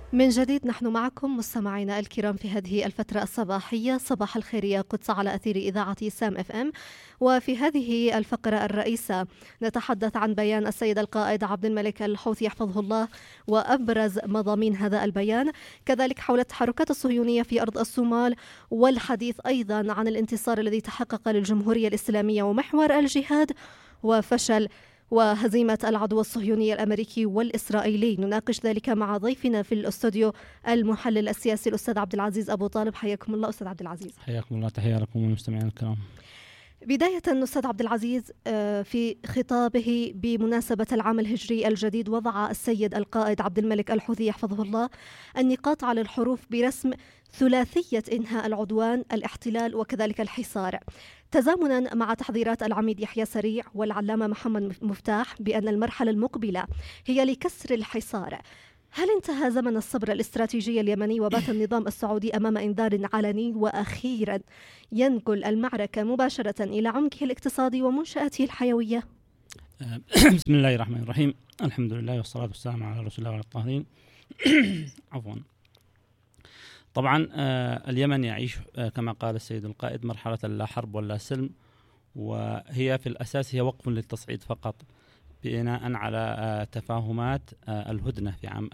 من جديد نحن معكم مستمعينا الكرام في هذه الفترة الصباحية. صباح الخير يا قدس على أثير إذاعة سام اف ام. وفي هذه الفقرة الرئيسة نتحدث عن بيان السيد القائد عبد الملك الحوثي يحفظه الله وأبرز مضامين هذا البيان، كذلك حول التحركات الصهيونية في أرض الصومال، والحديث أيضا عن الانتصار الذي تحقق للجمهورية الإسلامية ومحور الجهاد وفشل وهزيمة العدو الصهيوني الأمريكي والإسرائيلي. نناقش ذلك مع ضيفنا في الأستوديو المحلل السياسي الأستاذ عبد العزيز أبو طالب. حياكم الله أستاذ عبد العزيز. حياكم الله، تحية لكم والمستمعين الكرام. بداية أستاذ عبد العزيز، في خطابه بمناسبة العام الهجري الجديد وضع السيد القائد عبد الملك الحوثي يحفظه الله النقاط على الحروف برسم ثلاثية إنهاء العدوان، الاحتلال وكذلك الحصار، تزامنا مع تحذيرات العميد يحيى سريع والعلامة محمد مفتاح بأن المرحلة المقبلة هي لكسر الحصار. هل انتهى زمن الصبر الاستراتيجي اليمني وبات النظام السعودي أمام إنذار علني وأخيرا ينقل المعركة مباشرة إلى عمقه الاقتصادي ومنشآته الحيوية؟ بسم الله الرحمن الرحيم، الحمد لله والصلاة والسلام على رسول الله وعلى الطاهرين. عفوا. طبعا اليمن يعيش كما قال السيد القائد مرحلة لا حرب ولا سلم، وهي في الأساس هي وقف للتصعيد فقط بناء على تفاهمات الهدنة في عام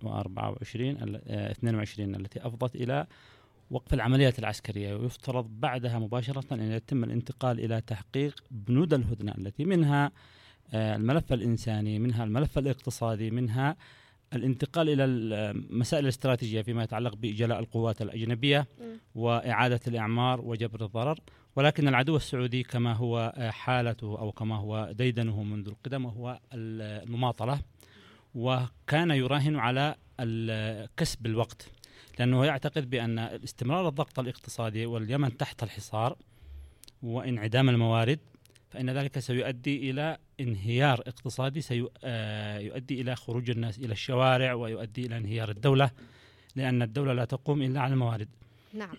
2022 التي أفضت إلى وقف العمليات العسكرية، ويفترض بعدها مباشرة أن يتم الانتقال إلى تحقيق بنود الهدنة التي منها الملف الإنساني، منها الملف الاقتصادي، منها الانتقال إلى المسائل الاستراتيجية فيما يتعلق بإجلاء القوات الأجنبية وإعادة الإعمار وجبر الضرر. ولكن العدو السعودي كما هو حالته أو كما هو ديدنه منذ القدم وهو المماطلة، وكان يراهن على كسب الوقت، لأنه يعتقد بأن استمرار الضغط الاقتصادي واليمن تحت الحصار وانعدام الموارد فإن ذلك سيؤدي إلى انهيار اقتصادي، سيؤدي إلى خروج الناس إلى الشوارع ويؤدي إلى انهيار الدولة، لأن الدولة لا تقوم إلا على الموارد. نعم.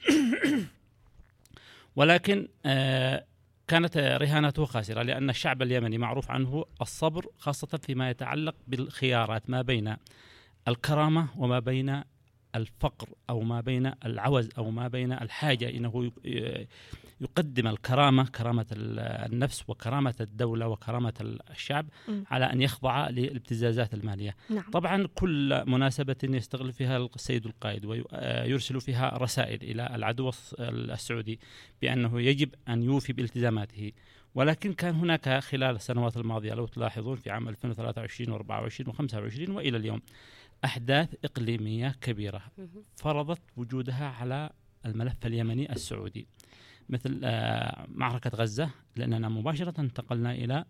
ولكن كانت رهانته خاسرة، لأن الشعب اليمني معروف عنه الصبر، خاصة فيما يتعلق بالخيارات ما بين الكرامة وما بين الفقر أو ما بين العوز أو ما بين الحاجة، إنه يقدم الكرامة، كرامة النفس وكرامة الدولة وكرامة الشعب على أن يخضع للابتزازات المالية. نعم. طبعا كل مناسبة يستغل فيها السيد القائد ويرسل فيها رسائل إلى العدو السعودي بأنه يجب أن يوفي بالتزاماته، ولكن كان هناك خلال السنوات الماضية لو تلاحظون في عام 2023 و24 و25 وإلى اليوم أحداث إقليمية كبيرة فرضت وجودها على الملف اليمني السعودي، مثل معركة غزة، لأننا مباشرة انتقلنا إلى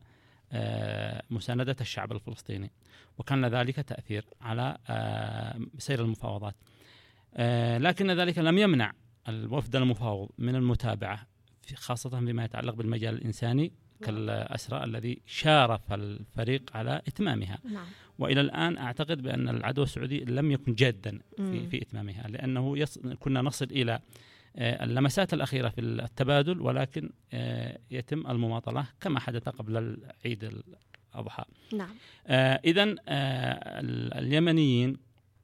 مساندة الشعب الفلسطيني، وكان ذلك تأثير على سير المفاوضات. لكن ذلك لم يمنع الوفد المفاوض من المتابعة خاصة فيما يتعلق بالمجال الإنساني كالأسرى الذي شارف الفريق على إتمامها. نعم. وإلى الآن أعتقد بأن العدو السعودي لم يكن جادا في إتمامها، لأنه كنا نصل إلى اللمسات الأخيرة في التبادل، ولكن يتم المماطلة كما حدث قبل عيد الأضحى. نعم. إذن اليمنيين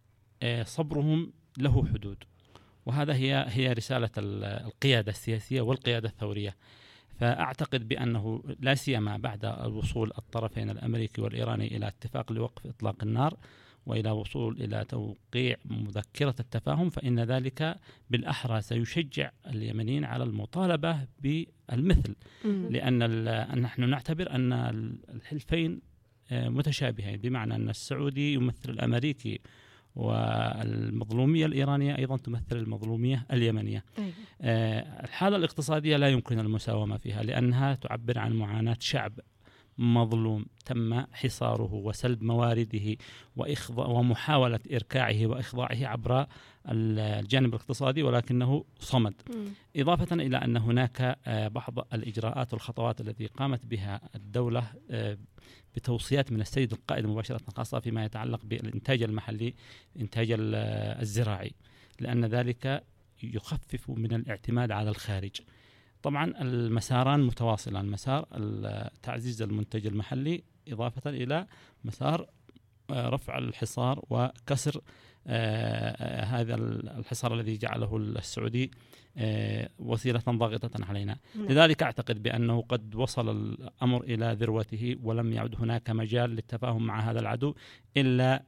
صبرهم له حدود، وهذا هي رسالة القيادة السياسية والقيادة الثورية. فأعتقد بأنه لا سيما بعد الوصول الطرفين الأمريكي والإيراني إلى اتفاق لوقف إطلاق النار وإلى وصول إلى توقيع مذكرة التفاهم، فإن ذلك بالأحرى سيشجع اليمنيين على المطالبة بالمثل، لأن نحن نعتبر أن الحلفين متشابهين، بمعنى أن السعودي يمثل الأمريكي والمظلومية الإيرانية أيضا تمثل المظلومية اليمنية. الحالة الاقتصادية لا يمكن المساومة فيها، لأنها تعبر عن معاناة شعب مظلوم تم حصاره وسلب موارده ومحاولة إركاعه وإخضاعه عبر الجانب الاقتصادي، ولكنه صمد. إضافة إلى أن هناك بعض الإجراءات والخطوات التي قامت بها الدولة بتوصيات من السيد القائد مباشرة، خاصة فيما يتعلق بالإنتاج المحلي، إنتاج الزراعي، لأن ذلك يخفف من الاعتماد على الخارج. طبعا المساران متواصلان، مسار تعزيز المنتج المحلي إضافة إلى مسار رفع الحصار وكسر هذا الحصار الذي جعله السعودي وسيلة ضاغطة علينا. لذلك أعتقد بأنه قد وصل الأمر إلى ذروته، ولم يعد هناك مجال للتفاهم مع هذا العدو إلا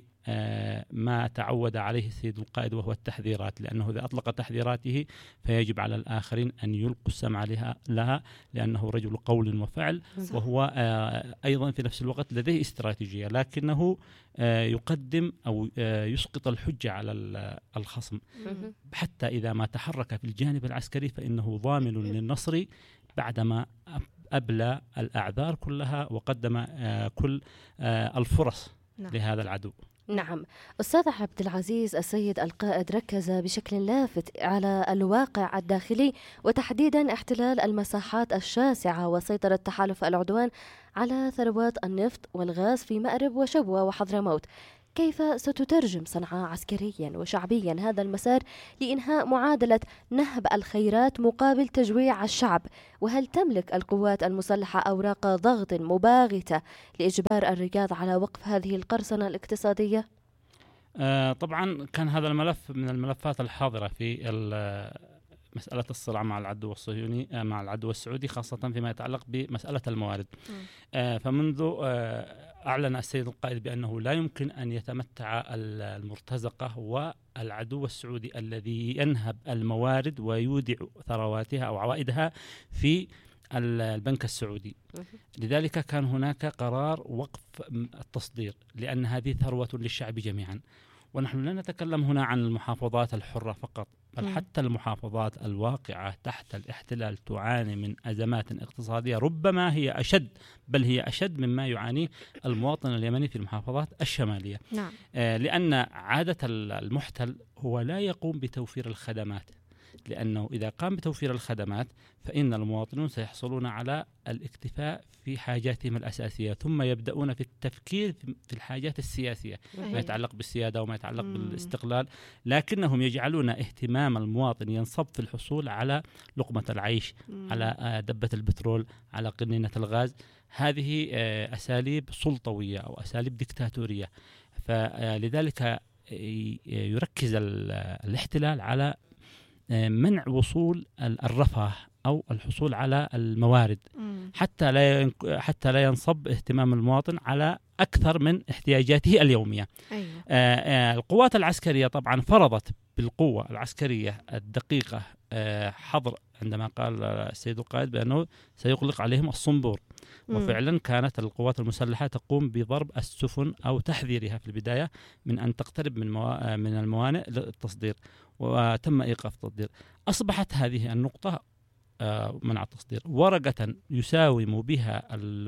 بما تعود عليه السيد القائد، وهو التحذيرات، لأنه إذا أطلق تحذيراته فيجب على الآخرين أن يلقوا السمع لها، لأنه رجل قول وفعل، وهو أيضا في نفس الوقت لديه استراتيجية، لكنه يقدم أو يسقط الحجة على الخصم، حتى إذا ما تحرك في الجانب العسكري فإنه ضامن للنصر بعدما أبلى الأعذار كلها وقدم كل الفرص لهذا العدو. نعم. أستاذ عبد العزيز، السيد القائد ركز بشكل لافت على الواقع الداخلي، وتحديدا احتلال المساحات الشاسعة وسيطرة تحالف العدوان على ثروات النفط والغاز في مأرب وشبوة وحضرموت. كيف ستترجم صنعاء عسكريا وشعبيا هذا المسار لإنهاء معادلة نهب الخيرات مقابل تجويع الشعب؟ وهل تملك القوات المسلحة أوراق ضغط مباغتة لإجبار الركاز على وقف هذه القرصنة الاقتصادية؟ طبعا كان هذا الملف من الملفات الحاضرة في مسألة الصراع مع العدو الصهيوني مع العدو السعودي، خاصة فيما يتعلق بمسألة الموارد. فمنذ أعلن السيد القائد بأنه لا يمكن أن يتمتع المرتزقة والعدو السعودي الذي ينهب الموارد ويودع ثرواتها أو عوائدها في البنك السعودي. لذلك كان هناك قرار وقف التصدير، لأن هذه ثروة للشعب جميعا. ونحن لا نتكلم هنا عن المحافظات الحرة فقط، بل حتى المحافظات الواقعة تحت الاحتلال تعاني من أزمات اقتصادية ربما هي أشد، بل هي أشد مما يعانيه المواطن اليمني في المحافظات الشمالية. نعم. لأن عادة المحتل هو لا يقوم بتوفير الخدمات، لأنه إذا قام بتوفير الخدمات فإن المواطنون سيحصلون على الاكتفاء في حاجاتهم الأساسية، ثم يبدأون في التفكير في الحاجات السياسية ما يتعلق بالسيادة وما يتعلق بالاستقلال، لكنهم يجعلون اهتمام المواطن ينصب في الحصول على لقمة العيش، على دبة البترول، على قنينة الغاز. هذه أساليب سلطوية أو أساليب ديكتاتورية. فلذلك يركز الاحتلال على منع وصول الرفاه أو الحصول على الموارد، حتى لا ينصب اهتمام المواطن على أكثر من احتياجاته اليومية. أيوة. القوات العسكرية طبعا فرضت بالقوة العسكرية الدقيقة حظر، عندما قال السيد القائد بأنه سيغلق عليهم الصنبور. وفعلا كانت القوات المسلحة تقوم بضرب السفن أو تحذيرها في البداية من أن تقترب من الموانئ للتصدير، وتم إيقاف التصدير. أصبحت هذه النقطة منع التصدير ورقة يساوم بها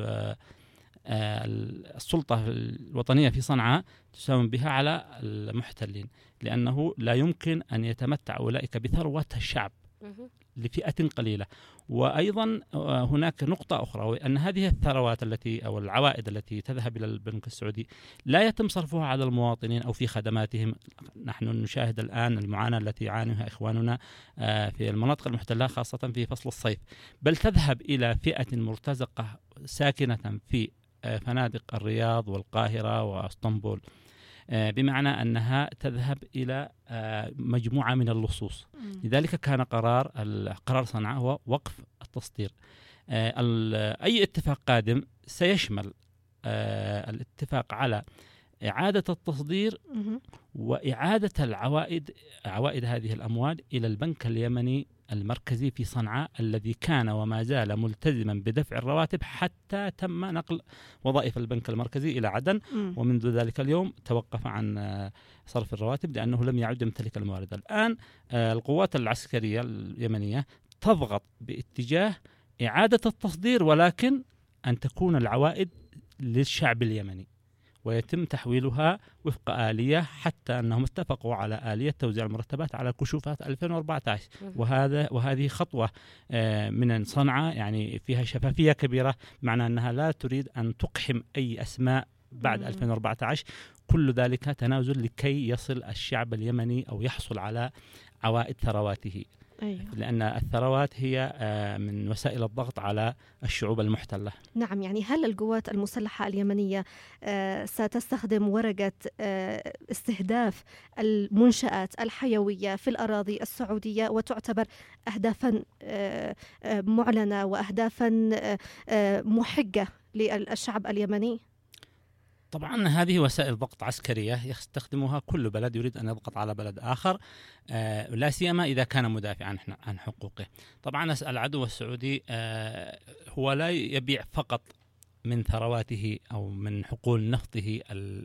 السلطة الوطنية في صنعاء، تساوم بها على المحتلين، لأنه لا يمكن أن يتمتع أولئك بثروة الشعب لفئة قليلة. وأيضا هناك نقطة أخرى، وأن هذه الثروات أو العوائد التي تذهب إلى البنك السعودي لا يتم صرفها على المواطنين أو في خدماتهم. نحن نشاهد الآن المعاناة التي يعانيها إخواننا في المناطق المحتلة خاصة في فصل الصيف، بل تذهب إلى فئة مرتزقة ساكنة في فنادق الرياض والقاهرة واسطنبول، بمعنى أنها تذهب إلى مجموعة من اللصوص. لذلك كان قرار صنعاء هو وقف التصدير. أي اتفاق قادم سيشمل الاتفاق على إعادة التصدير وإعادة عوائد هذه الأموال إلى البنك اليمني المركزي في صنعاء، الذي كان وما زال ملتزما بدفع الرواتب حتى تم نقل وظائف البنك المركزي إلى عدن. ومنذ ذلك اليوم توقف عن صرف الرواتب لأنه لم يعد يمتلك الموارد. الآن القوات العسكرية اليمنية تضغط باتجاه إعادة التصدير، ولكن أن تكون العوائد للشعب اليمني ويتم تحويلها وفق آلية، حتى أنهم اتفقوا على آلية توزيع المرتبات على كشوفات 2014. وهذه خطوة من صنعاء يعني فيها شفافية كبيرة، معنى أنها لا تريد أن تقحم أي أسماء بعد 2014. كل ذلك تنازل لكي يصل الشعب اليمني أو يحصل على عوائد ثرواته. أيوة. لأن الثروات هي من وسائل الضغط على الشعوب المحتلة. نعم، يعني هل القوات المسلحة اليمنية ستستخدم ورقة استهداف المنشآت الحيوية في الأراضي السعودية وتعتبر أهدافا معلنة وأهدافا محقة للشعب اليمني؟ طبعا هذه وسائل ضغط عسكرية يستخدمها كل بلد يريد أن يضغط على بلد آخر، لا سيما إذا كان مدافعا عن حقوقه. طبعا العدو السعودي هو لا يبيع فقط من ثرواته أو من حقول نفطه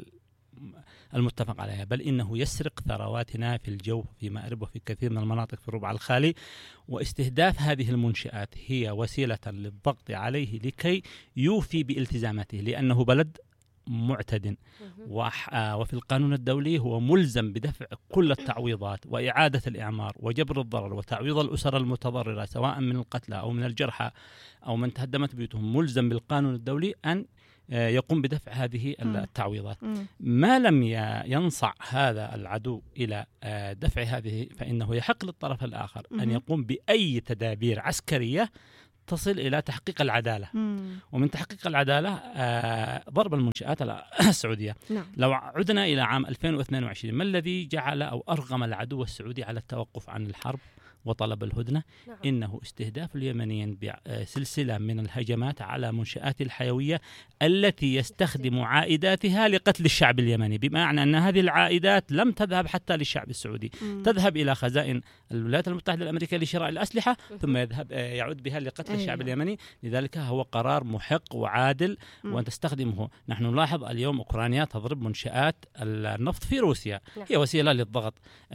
المتفق عليها، بل إنه يسرق ثرواتنا في الجو في مأرب وفي كثير من المناطق في الربع الخالي، واستهداف هذه المنشآت هي وسيلة للضغط عليه لكي يوفي بالتزاماته، لأنه بلد معتد، وفي القانون الدولي هو ملزم بدفع كل التعويضات وإعادة الإعمار وجبر الضرر وتعويض الأسر المتضررة سواء من القتلى أو من الجرحى أو من تهدمت بيوتهم، ملزم بالقانون الدولي أن يقوم بدفع هذه التعويضات. ما لم ينصع هذا العدو إلى دفع هذه، فإنه يحق للطرف الآخر أن يقوم بأي تدابير عسكرية تصل إلى تحقيق العدالة. ومن تحقيق العدالة ضرب المنشآت السعودية. نعم. لو عدنا إلى عام 2022، ما الذي جعل أو أرغم العدو السعودي على التوقف عن الحرب وطلب الهدنة؟ نعم. إنه استهداف اليمنيين بسلسلة من الهجمات على منشآت الحيوية التي يستخدم عائداتها لقتل الشعب اليمني، بمعنى أن هذه العائدات لم تذهب حتى للشعب السعودي، تذهب إلى خزائن الولايات المتحدة الأمريكية لشراء الأسلحة، ثم يعود بها لقتل الشعب اليمني. لذلك هو قرار محق وعادل وأن تستخدمه. نحن نلاحظ اليوم أوكرانيا تضرب منشآت النفط في روسيا، هي وسيلة للضغط.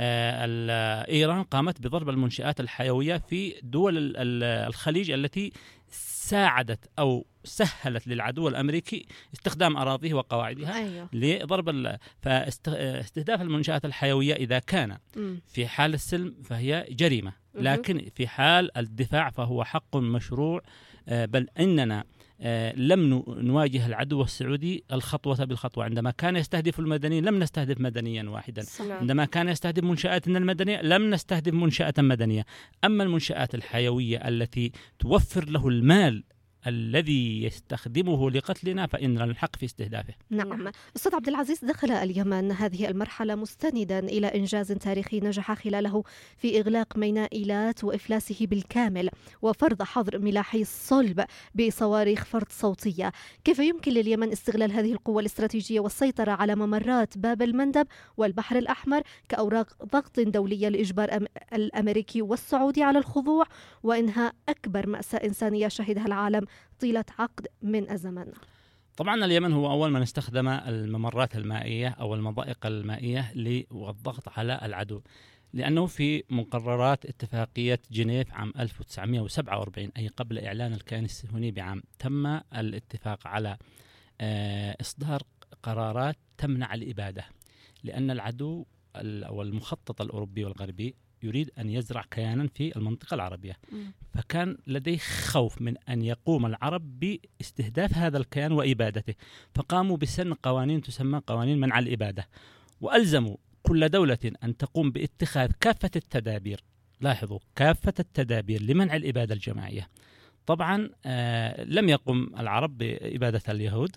إيران قامت بضرب المنشآت الحيوية في دول الخليج التي ساعدت أو سهلت للعدو الأمريكي استخدام أراضيه وقواعدها لضرب. فاستهداف المنشآت الحيوية إذا كان في حال السلم فهي جريمة، لكن في حال الدفاع فهو حق مشروع. بل إننا لم نواجه العدو السعودي الخطوة بالخطوة. عندما كان يستهدف المدنيين لم نستهدف مدنيا واحدا، عندما كان يستهدف منشآتنا المدنية لم نستهدف منشأة مدنية. أما المنشآت الحيوية التي توفر له المال الذي يستخدمه لقتلنا فإن الحق في استهدافه. نعم. أستاذ عبد العزيز، دخل اليمن هذه المرحلة مستندا إلى إنجاز تاريخي نجح خلاله في إغلاق ميناء إيلات وإفلاسه بالكامل وفرض حظر ملاحي الصلب بصواريخ فرد صوتية. كيف يمكن لليمن استغلال هذه القوة الاستراتيجية والسيطرة على ممرات باب المندب والبحر الأحمر كأوراق ضغط دولية لإجبار الأمريكي والسعودي على الخضوع وإنهاء أكبر مأساة إنسانية شهدها العالم طيلة عقد من الزمن؟ طبعا اليمن هو أول من استخدم الممرات المائية أو المضائق المائية للضغط على العدو، لأنه في مقررات اتفاقية جنيف عام 1947 أي قبل إعلان الكيان الصهيوني بعام تم الاتفاق على إصدار قرارات تمنع الإبادة، لأن العدو أو المخطط الأوروبي والغربي يريد أن يزرع كيانا في المنطقة العربية، فكان لديه خوف من أن يقوم العرب باستهداف هذا الكيان وإبادته، فقاموا بسن قوانين تسمى قوانين منع الإبادة، وألزموا كل دولة أن تقوم باتخاذ كافة التدابير، لاحظوا كافة التدابير لمنع الإبادة الجماعية. طبعا لم يقم العرب بإبادة اليهود،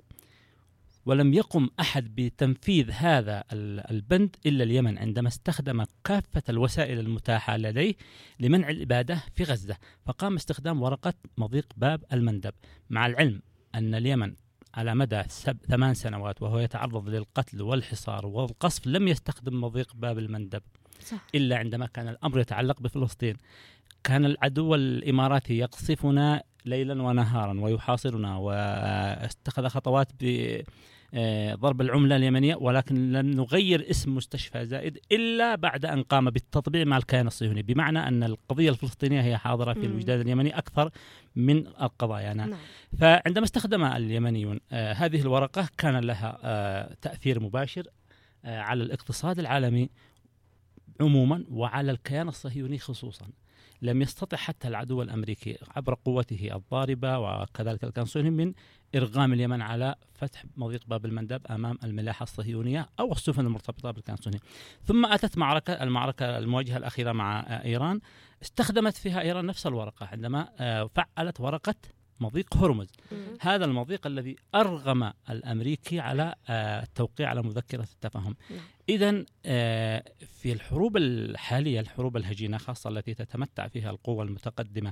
ولم يقم أحد بتنفيذ هذا البند إلا اليمن عندما استخدم كافة الوسائل المتاحة لديه لمنع الإبادة في غزة، فقام استخدام ورقة مضيق باب المندب، مع العلم أن اليمن على مدى 8 سنوات وهو يتعرض للقتل والحصار والقصف لم يستخدم مضيق باب المندب إلا عندما كان الأمر يتعلق بفلسطين. كان العدو الإماراتي يقصفنا ليلا ونهارا ويحاصرنا، واستخذ خطوات ضرب العملة اليمنية، ولكن لم نغير اسم مستشفى زائد إلا بعد أن قام بالتطبيع مع الكيان الصهيوني، بمعنى أن القضية الفلسطينية هي حاضرة في الوجدان اليمني أكثر من القضايا. فعندما استخدم اليمنيون هذه الورقة كان لها تأثير مباشر على الاقتصاد العالمي عموما وعلى الكيان الصهيوني خصوصا. لم يستطع حتى العدو الأمريكي عبر قوته الضاربة وكذلك الكنصوني من إرغام اليمن على فتح مضيق باب المندب أمام الملاحة الصهيونية أو السفن المرتبطة بالكنصوني. ثم أتت المعركة المواجهة الأخيرة مع إيران، استخدمت فيها إيران نفس الورقة عندما فعلت ورقة مضيق هرمز. هذا المضيق الذي أرغم الأمريكي على التوقيع على مذكرة التفاهم. إذن في الحروب الحالية، الحروب الهجينة خاصة التي تتمتع فيها القوى المتقدمة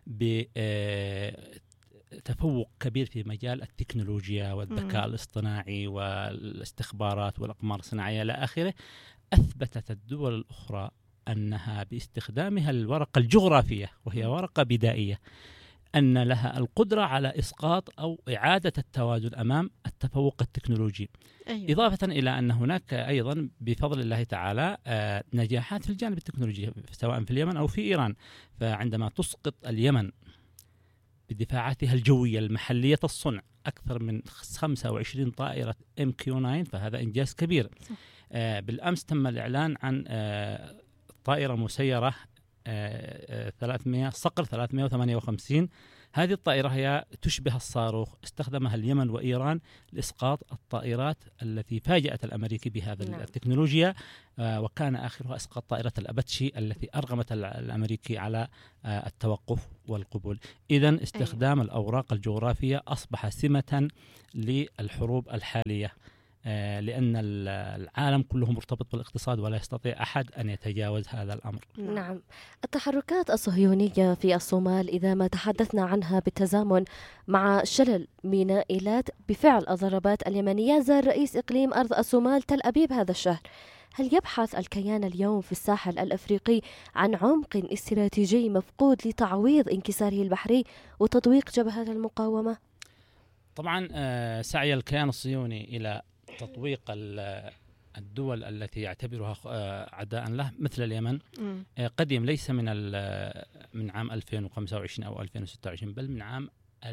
بتفوق كبير في مجال التكنولوجيا والذكاء الاصطناعي والاستخبارات والأقمار الصناعية إلى آخره، أثبتت الدول الأخرى أنها باستخدامها الورقة الجغرافية وهي ورقة بدائية أن لها القدرة على إسقاط أو إعادة التوازن أمام التفوق التكنولوجي. أيوة. إضافة إلى أن هناك أيضا بفضل الله تعالى نجاحات في الجانب التكنولوجي سواء في اليمن أو في إيران. فعندما تسقط اليمن بدفاعاتها الجوية المحلية الصنع أكثر من 25 طائرة MQ-9 فهذا إنجاز كبير. بالأمس تم الإعلان عن طائرة مسيرة 300 صقر 358. هذه الطائرة هي تشبه الصاروخ، استخدمها اليمن وإيران لإسقاط الطائرات التي فاجأت الأمريكي بهذا التكنولوجيا، وكان آخرها إسقاط طائرة الأباتشي التي أرغمت الأمريكي على التوقف والقبول. إذن استخدام الأوراق الجغرافية أصبح سمة للحروب الحالية، لأن العالم كله مرتبط بالاقتصاد ولا يستطيع أحد أن يتجاوز هذا الأمر. نعم. التحركات الصهيونية في الصومال إذا ما تحدثنا عنها بالتزامن مع شلل ميناء إيلات بفعل الضربات اليمنية، زار رئيس إقليم أرض الصومال تل أبيب هذا الشهر. هل يبحث الكيان اليوم في الساحل الأفريقي عن عمق استراتيجي مفقود لتعويض انكساره البحري وتطويق جبهات المقاومة؟ طبعا سعي الكيان الصهيوني إلى تطويق الدول التي يعتبرها عداء له مثل اليمن قديم، ليس من عام 2025 أو 2026 بل من عام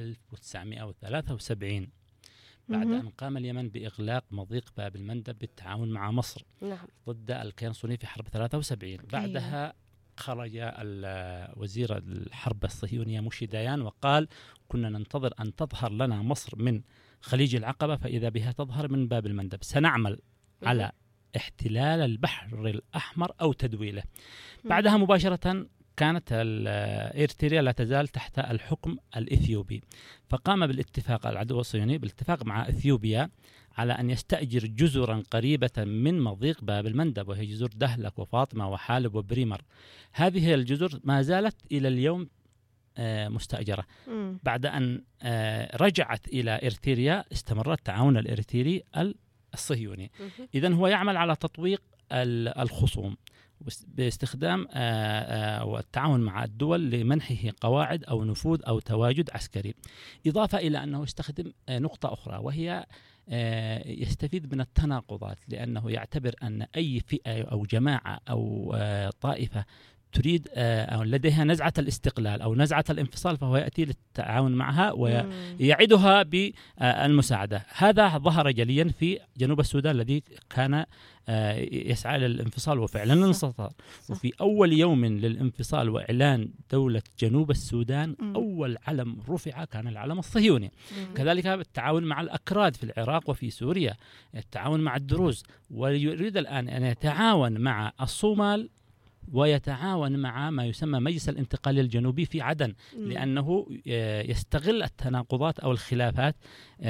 1973 بعد أن قام اليمن بإغلاق مضيق باب المندب بالتعاون مع مصر ضد الكيان الصهيوني في حرب 73. بعدها خرج وزير الحرب الصهيونية موشي ديان وقال كنا ننتظر أن تظهر لنا مصر من خليج العقبة فإذا بها تظهر من باب المندب، سنعمل على احتلال البحر الأحمر أو تدويله. بعدها مباشرة كانت إريتريا لا تزال تحت الحكم الإثيوبي، فقام بالاتفاق العدو الصهيوني بالاتفاق مع إثيوبيا على أن يستأجر جزرا قريبة من مضيق باب المندب وهي جزر دهلك وفاطمة وحالب وبريمر. هذه الجزر ما زالت إلى اليوم مستأجرة. بعد أن رجعت إلى إريتريا استمر التعاون الإريتري الصهيوني. إذن هو يعمل على تطويق الخصوم باستخدام والتعاون مع الدول لمنحه قواعد أو نفوذ أو تواجد عسكري، إضافة إلى أنه يستخدم نقطة أخرى وهي يستفيد من التناقضات، لأنه يعتبر أن أي فئة أو جماعة أو طائفة تريد أو لديها نزعة الاستقلال أو نزعة الانفصال فهو يأتي للتعاون معها ويعدها بالمساعدة. هذا ظهر جليا في جنوب السودان الذي كان يسعى للانفصال وفعلا انفصل. وفي أول يوم للانفصال وإعلان دولة جنوب السودان أول علم رفع كان العلم الصهيوني. كذلك التعاون مع الأكراد في العراق وفي سوريا، التعاون مع الدروز، ويريد الآن أن يتعاون مع الصومال ويتعاون مع ما يسمى مجلس الانتقالي الجنوبي في عدن، لأنه يستغل التناقضات أو الخلافات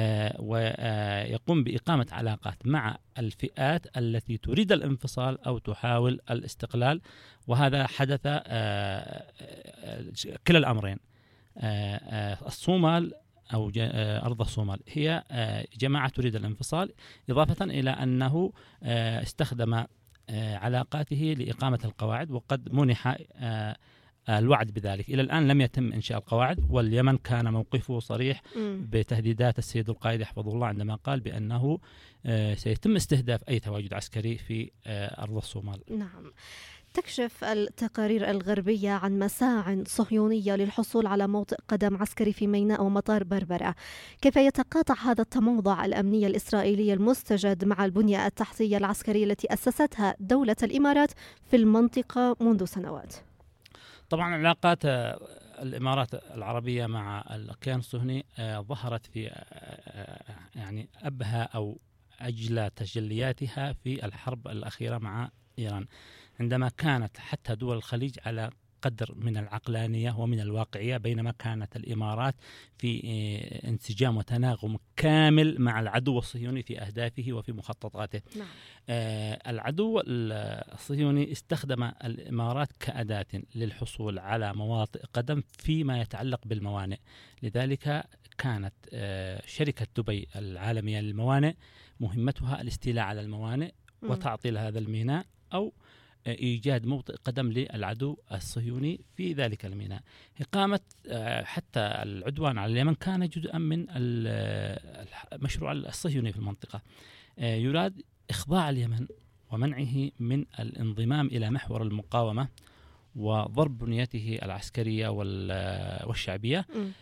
ويقوم بإقامة علاقات مع الفئات التي تريد الانفصال أو تحاول الاستقلال. وهذا حدث كلا الأمرين. الصومال أو أرض الصومال هي جماعة تريد الانفصال، إضافة إلى أنه استخدم علاقاته لإقامة القواعد وقد منح الوعد بذلك. إلى الآن لم يتم إنشاء القواعد، واليمن كان موقفه صريح بتهديدات السيد القائد حفظه الله عندما قال بأنه سيتم استهداف أي تواجد عسكري في أرض الصومال. نعم. تكشف التقارير الغربية عن مساع صهيونية للحصول على موطئ قدم عسكري في ميناء ومطار بربرة. كيف يتقاطع هذا التموضع الأمني الإسرائيلي المستجد مع البنية التحتية العسكرية التي أسستها دولة الإمارات في المنطقة منذ سنوات؟ طبعا علاقات الإمارات العربية مع الكيان الصهيوني ظهرت في يعني أبهى أو أجلى تجلياتها في الحرب الأخيرة مع إيران، عندما كانت حتى دول الخليج على قدر من العقلانية ومن الواقعية، بينما كانت الإمارات في انسجام وتناغم كامل مع العدو الصهيوني في أهدافه وفي مخططاته. نعم. العدو الصهيوني استخدم الإمارات كأداة للحصول على مواطئ قدم فيما يتعلق بالموانئ، لذلك كانت شركة دبي العالمية للموانئ مهمتها الاستيلاء على الموانئ وتعطيل هذا الميناء أو إيجاد موطئ قدم للعدو الصهيوني في ذلك الميناء. إقامة حتى العدوان على اليمن كان جزءا من المشروع الصهيوني في المنطقة، يراد إخضاع اليمن ومنعه من الانضمام إلى محور المقاومة وضرب بنيته العسكرية والشعبية.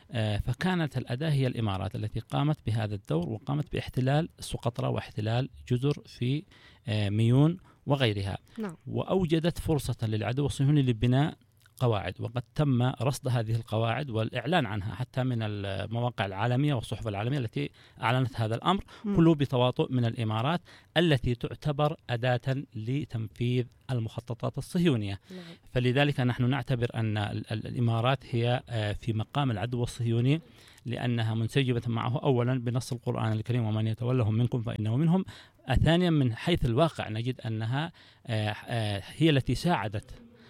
فكانت الأداة هي الإمارات التي قامت بهذا الدور، وقامت باحتلال سقطرى واحتلال جزر في ميون وغيرها. نعم. وأوجدت فرصة للعدو الصهيوني لبناء قواعد، وقد تم رصد هذه القواعد والإعلان عنها حتى من المواقع العالمية والصحف العالمية التي أعلنت هذا الأمر، كله بتواطؤ من الإمارات التي تعتبر أداة لتنفيذ المخططات الصهيونية. فلذلك نحن نعتبر أن الإمارات هي في مقام العدو الصهيوني، لأنها منسجمة معه أولا بنص القرآن الكريم ومن يتولهم منكم فإنه منهم. ثانيا من حيث الواقع نجد أنها هي التي ساعدت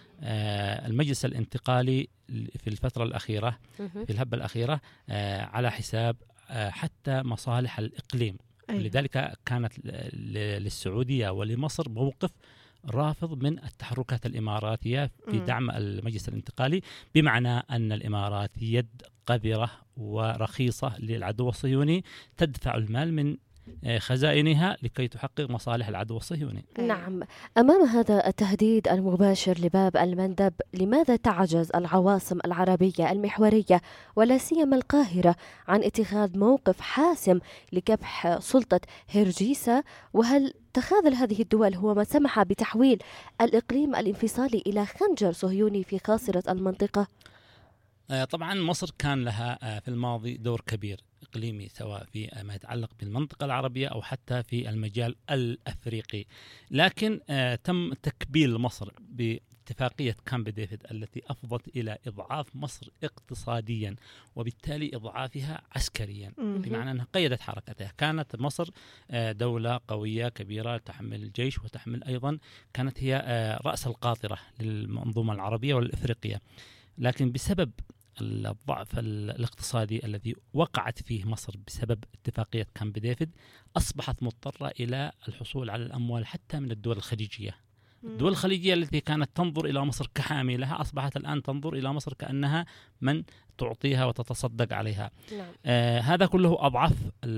المجلس الانتقالي في الفترة الأخيرة في الهبة الأخيرة على حساب حتى مصالح الإقليم. لذلك كانت للسعودية ولمصر موقف رافض من التحركات الإماراتية في دعم المجلس الانتقالي، بمعنى أن الإمارات يد قذرة ورخيصة للعدو الصهيوني تدفع المال من خزائنها لكي تحقق مصالح العدو الصهيوني. نعم. أمام هذا التهديد المباشر لباب المندب، لماذا تعجز العواصم العربية المحورية ولا سيما القاهرة عن اتخاذ موقف حاسم لكبح سلطة هرجيسة؟ وهل تخاذل هذه الدول هو ما سمح بتحويل الإقليم الانفصالي إلى خنجر صهيوني في خاصرة المنطقة؟ طبعا مصر كان لها في الماضي دور كبير إقليمي، سواء في ما يتعلق بالمنطقة العربية أو حتى في المجال الأفريقي، لكن تم تكبيل مصر باتفاقية كامب ديفيد التي أفضت إلى إضعاف مصر اقتصاديا وبالتالي إضعافها عسكريا، بمعنى أنها قيدت حركتها. كانت مصر دولة قوية كبيرة تحمل جيش وتحمل أيضا كانت هي رأس القاطرة للمنظومة العربية والإفريقية، لكن بسبب الضعف الاقتصادي الذي وقعت فيه مصر بسبب اتفاقية كامب ديفيد أصبحت مضطرة إلى الحصول على الأموال حتى من الدول الخليجية. الدول الخليجية التي كانت تنظر إلى مصر كحامي لها أصبحت الآن تنظر إلى مصر كأنها من تعطيها وتتصدق عليها. هذا كله أضعف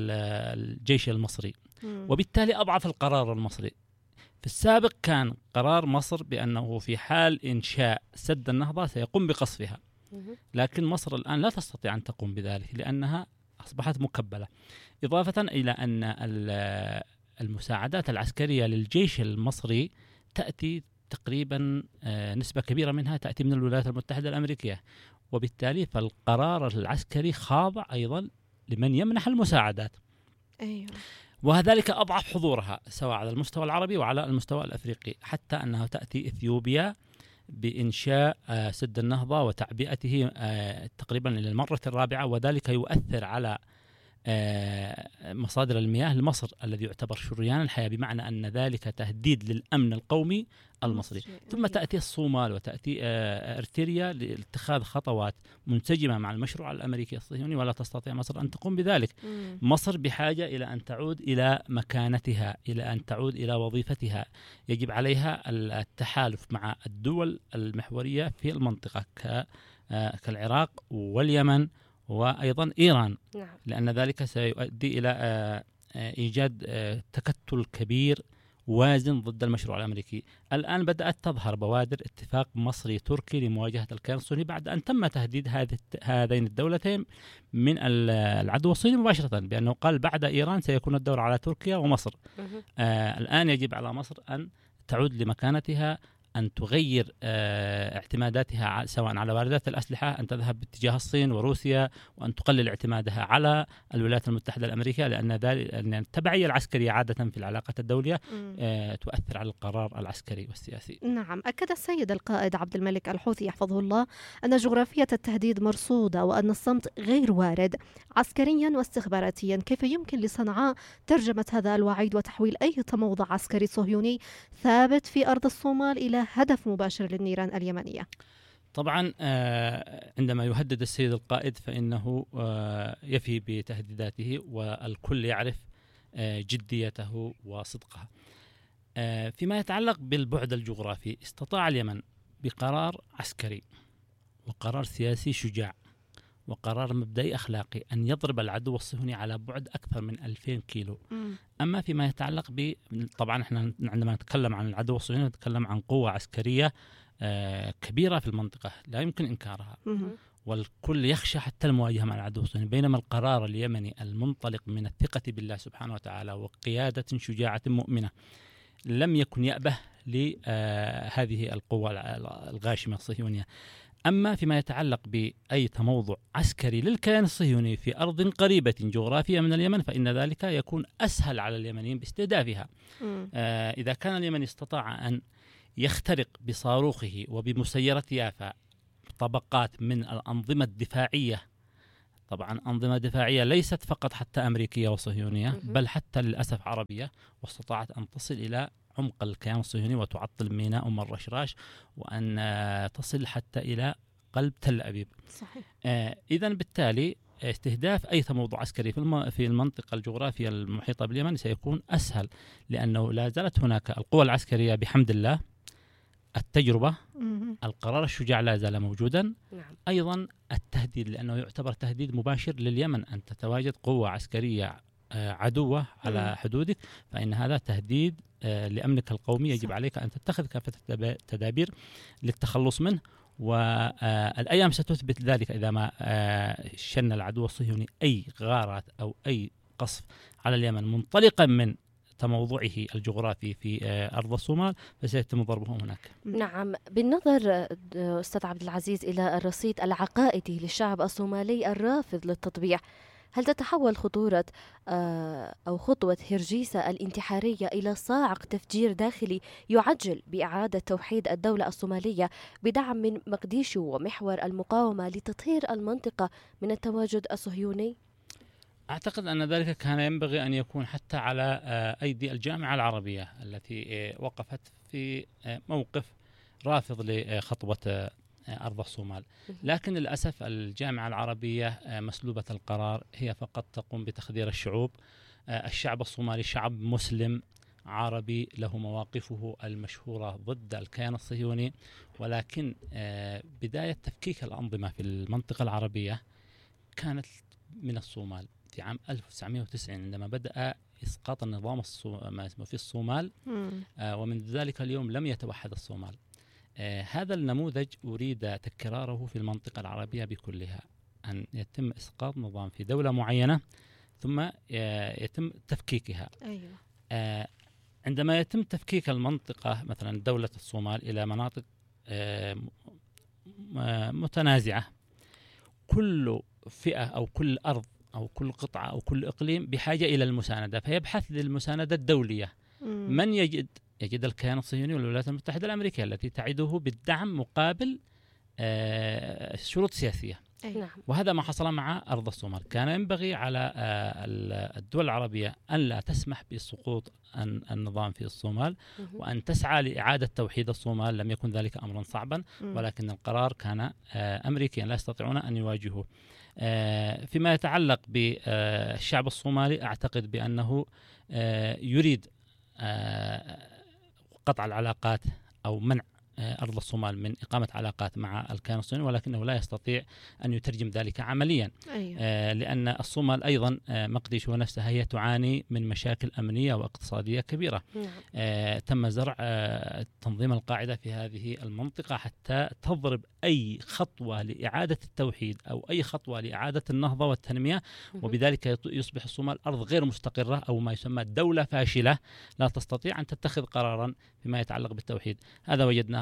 الجيش المصري وبالتالي أضعف القرار المصري. في السابق كان قرار مصر بأنه في حال إنشاء سد النهضة سيقوم بقصفها، لكن مصر الآن لا تستطيع أن تقوم بذلك لأنها أصبحت مكبلة، إضافة إلى أن المساعدات العسكرية للجيش المصري تأتي تقريبا نسبة كبيرة منها تأتي من الولايات المتحدة الأمريكية، وبالتالي فالقرار العسكري خاضع أيضا لمن يمنح المساعدات. وذلك أضعف حضورها سواء على المستوى العربي وعلى المستوى الأفريقي، حتى أنها تأتي إثيوبيا بإنشاء سد النهضة وتعبئته تقريبا للمرة الرابعة، وذلك يؤثر على مصادر المياه لمصر الذي يعتبر شريان الحياة، بمعنى أن ذلك تهديد للأمن القومي المصري. ثم تأتي الصومال وتأتي إريتريا لاتخاذ خطوات منسجمة مع المشروع الأمريكي الصهيوني، ولا تستطيع مصر أن تقوم بذلك. مصر بحاجة إلى أن تعود إلى مكانتها، إلى أن تعود إلى وظيفتها. يجب عليها التحالف مع الدول المحورية في المنطقة كالعراق واليمن وأيضا إيران، لأن ذلك سيؤدي إلى إيجاد تكتل كبير وازن ضد المشروع الأمريكي. الآن بدأت تظهر بوادر اتفاق مصري تركي لمواجهة الكيان الصهيوني بعد أن تم تهديد هذين الدولتين من العدو الصهيوني مباشرة، بأنه قال بعد إيران سيكون الدور على تركيا ومصر. الآن يجب على مصر أن تعود لمكانتها، أن تغير اعتماداتها سواء على واردات الأسلحة، أن تذهب باتجاه الصين وروسيا، وأن تقلل اعتمادها على الولايات المتحدة الأمريكية، لأن التبعية العسكرية عادة في العلاقات الدولية تؤثر على القرار العسكري والسياسي. نعم، أكد السيد القائد عبد الملك الحوثي يحفظه الله أن جغرافية التهديد مرصودة وأن الصمت غير وارد عسكريا واستخباراتيا. كيف يمكن لصنعاء ترجمة هذا الوعيد وتحويل أي تموضع عسكري صهيوني ثابت في أرض الصومال إلى هدف مباشر للنيران اليمنية؟ طبعا عندما يهدد السيد القائد فإنه يفي بتهديداته، والكل يعرف جديته وصدقها. فيما يتعلق بالبعد الجغرافي، استطاع اليمن بقرار عسكري وقرار سياسي شجاع وقرار مبدئي أخلاقي أن يضرب العدو الصهيوني على بعد أكثر من 2000 كيلو. أما فيما يتعلق طبعا احنا عندما نتكلم عن العدو الصهيوني نتكلم عن قوة عسكرية كبيرة في المنطقة لا يمكن إنكارها، والكل يخشى حتى المواجهة مع العدو الصهيوني، بينما القرار اليمني المنطلق من الثقة بالله سبحانه وتعالى وقيادة شجاعة مؤمنة لم يكن يأبه لهذه القوة الغاشمة الصهيونية. أما فيما يتعلق بأي تموضع عسكري للكيان الصهيوني في أرض قريبة جغرافية من اليمن فإن ذلك يكون أسهل على اليمنيين باستهدافها. إذا كان اليمن استطاع أن يخترق بصاروخه وبمسيرة يافا طبقات من الأنظمة الدفاعية، طبعا أنظمة دفاعية ليست فقط حتى أمريكية وصهيونية بل حتى للأسف عربية، واستطاعت أن تصل إلى عمق الكيان الصهيوني وتعطل ميناء أم الرشراش، وأن تصل حتى إلى قلب تل أبيب. صحيح. إذن بالتالي استهداف أي تموضع عسكري في المنطقة الجغرافية المحيطة باليمن سيكون أسهل، لأنه لا زالت هناك القوى العسكرية بحمد الله، التجربة، القرار الشجاع لا زال موجودا. أيضا التهديد، لأنه يعتبر تهديد مباشر لليمن أن تتواجد قوة عسكرية عدوة على حدودك، فإن هذا تهديد لأمنك القومي، يجب عليك أن تتخذ كافة التدابير للتخلص منه، والأيام ستثبت ذلك إذا ما شن العدو الصهيوني أي غارات أو أي قصف على اليمن منطلقا من تموضعه الجغرافي في أرض الصومال فسيتم ضربه هناك. نعم، بالنظر أستاذ عبد العزيز إلى الرصيد العقائدي للشعب الصومالي الرافض للتطبيع، هل تتحول خطورة أو خطوة هرجيسة الانتحارية إلى صاعق تفجير داخلي يعجل بإعادة توحيد الدولة الصومالية بدعم من مقديشو ومحور المقاومة لتطهير المنطقة من التواجد الصهيوني؟ أعتقد أن ذلك كان ينبغي أن يكون حتى على أيدي الجامعة العربية التي وقفت في موقف رافض لخطوة أرض الصومال، لكن للأسف الجامعة العربية مسلوبة القرار، هي فقط تقوم بتخدير الشعوب. الشعب الصومالي شعب مسلم عربي له مواقفه المشهورة ضد الكيان الصهيوني، ولكن بداية تفكيك الأنظمة في المنطقة العربية كانت من الصومال في عام 1990 عندما بدأ إسقاط النظام في الصومال، ومن ذلك اليوم لم يتوحد الصومال. هذا النموذج أريد تكراره في المنطقة العربية بكلها، أن يتم إسقاط نظام في دولة معينة ثم يتم تفكيكها. أيوة. عندما يتم تفكيك المنطقة مثلا دولة الصومال إلى مناطق متنازعة، كل فئة أو كل أرض أو كل قطعة أو كل إقليم بحاجة إلى المساندة، فيبحث للمساندة الدولية. من يجد الكيان الصهيوني والولايات المتحدة الأمريكية التي تعده بالدعم مقابل شروط سياسية. نعم. وهذا ما حصل مع أرض الصومال. كان ينبغي على الدول العربية أن لا تسمح بسقوط النظام في الصومال وأن تسعى لإعادة توحيد الصومال. لم يكن ذلك أمرا صعبا، ولكن القرار كان أمريكيا لا يستطيعون أن يواجهوه. فيما يتعلق بالشعب الصومالي أعتقد بأنه يريد قطع العلاقات أو منع أرض الصومال من إقامة علاقات مع الكيان الصهيوني، ولكنه لا يستطيع أن يترجم ذلك عمليا. أيوة. لأن الصومال أيضا مقديشو نفسها هي تعاني من مشاكل أمنية واقتصادية كبيرة. تم زرع تنظيم القاعدة في هذه المنطقة حتى تضرب أي خطوة لإعادة التوحيد أو أي خطوة لإعادة النهضة والتنمية، وبذلك يصبح الصومال أرض غير مستقرة أو ما يسمى دولة فاشلة لا تستطيع أن تتخذ قرارا فيما يتعلق بالتوحيد. هذا وجدناه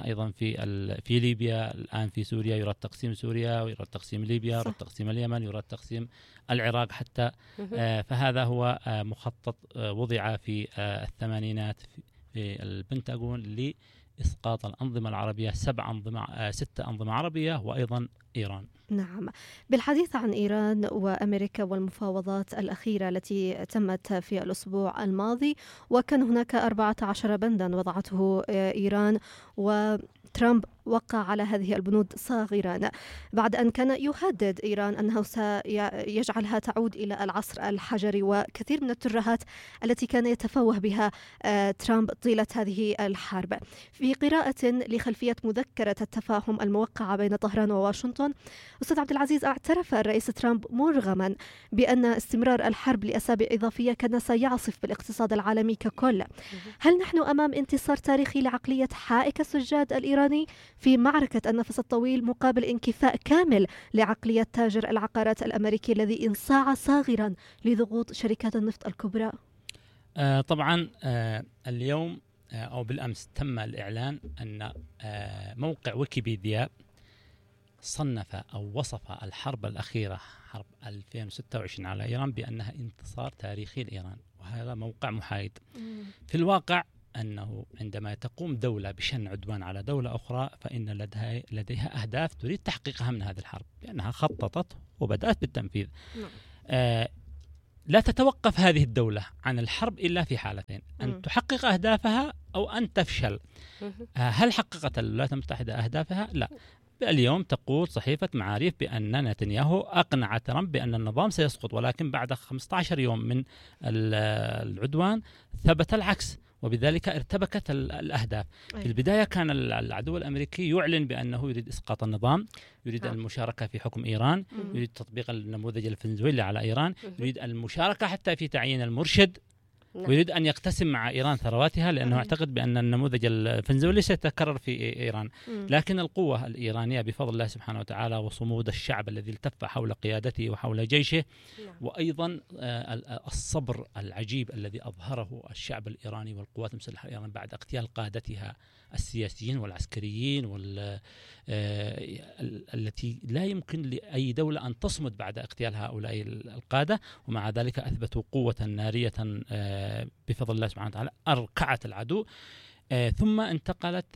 أيضا في ليبيا، الآن في سوريا يراد تقسيم سوريا، ويراد تقسيم ليبيا، يراد تقسيم اليمن، يراد تقسيم العراق حتى. فهذا هو مخطط وضع في الثمانينات في البنتاغون لإسقاط الأنظمة العربية، 6 أنظمة عربية وأيضا إيران. نعم، بالحديث عن إيران وأمريكا والمفاوضات الأخيرة التي تمت في الأسبوع الماضي، وكان هناك 14 بندا وضعته إيران، وترامب وقع على هذه البنود صاغرا بعد أن كان يهدد إيران أنه سيجعلها تعود إلى العصر الحجري، وكثير من الترهات التي كان يتفوه بها ترامب طيلة هذه الحرب. في قراءة لخلفية مذكرة التفاهم الموقعة بين طهران وواشنطن، أستاذ عبد العزيز، اعترف الرئيس ترامب مرغما بأن استمرار الحرب لأسابيع إضافية كان سيعصف بالاقتصاد العالمي ككل. هل نحن أمام انتصار تاريخي لعقلية حائك السجاد الإيراني في معركة النفس الطويل مقابل انكفاء كامل لعقلية تاجر العقارات الأمريكي الذي انصاع صاغرا لضغوط شركات النفط الكبرى؟ طبعا اليوم أو بالأمس تم الإعلان أن موقع ويكيبيديا صنف أو وصف الحرب الأخيرة حرب 2026 على إيران بأنها انتصار تاريخي لإيران، وهذا موقع محايد. في الواقع أنه عندما تقوم دولة بشن عدوان على دولة أخرى فإن لديها أهداف تريد تحقيقها من هذه الحرب، لأنها خططت وبدأت بالتنفيذ. لا تتوقف هذه الدولة عن الحرب إلا في حالتين: أن تحقق أهدافها أو أن تفشل. هل حققت الولايات المتحدة أهدافها؟ لا. اليوم تقول صحيفة معاريف بأن نتنياهو أقنع ترامب بأن النظام سيسقط، ولكن بعد 15 يوم من العدوان ثبت العكس، وبذلك ارتبكت الأهداف. في البداية كان العدو الأمريكي يعلن بأنه يريد إسقاط النظام، يريد المشاركة في حكم إيران، يريد تطبيق النموذج الفنزويلي على إيران، يريد المشاركة حتى في تعيين المرشد، ويريد أن يقتسم مع إيران ثرواتها، لأنه يعتقد بأن النموذج الفنزويلي سيتكرر في إيران. لكن القوة الإيرانية بفضل الله سبحانه وتعالى وصمود الشعب الذي التف حول قيادته وحول جيشه، وأيضا الصبر العجيب الذي أظهره الشعب الإيراني والقوات المسلحة الإيرانية بعد اغتيال قادتها السياسيين والعسكريين التي لا يمكن لأي دولة أن تصمد بعد اغتيال هؤلاء القادة، ومع ذلك أثبتوا قوة نارية بفضل الله سبحانه وتعالى، أركعت العدو. ثم انتقلت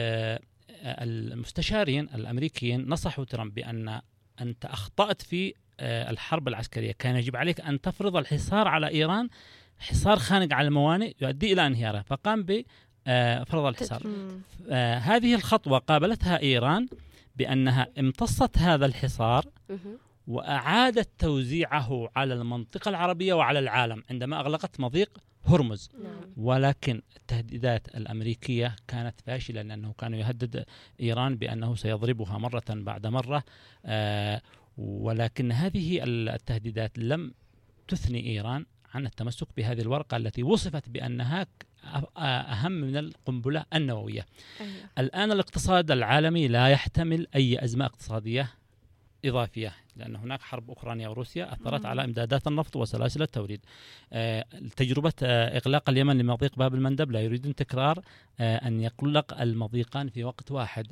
المستشارين الأمريكيين نصحوا ترامب بأن أنت أخطأت في الحرب العسكرية، كان يجب عليك أن تفرض الحصار على إيران، حصار خانق على الموانئ يؤدي إلى انهيارها، فقام بفرض الحصار. هذه الخطوة قابلتها إيران بأنها امتصت هذا الحصار وأعادت توزيعه على المنطقة العربية وعلى العالم عندما أغلقت مضيق هرمز. ولكن التهديدات الأمريكية كانت فاشلة، لأنه كان يهدد إيران بأنه سيضربها مرة بعد مرة، ولكن هذه التهديدات لم تثني إيران عن التمسك بهذه الورقة التي وصفت بأنها أهم من القنبلة النووية. الآن الاقتصاد العالمي لا يحتمل أي أزمة اقتصادية إضافية، لأن هناك حرب أوكرانيا وروسيا أثرت على إمدادات النفط وسلاسل التوريد. تجربة إغلاق اليمن لمضيق باب المندب لا يريدون تكرار أن يغلق المضيقان في وقت واحد.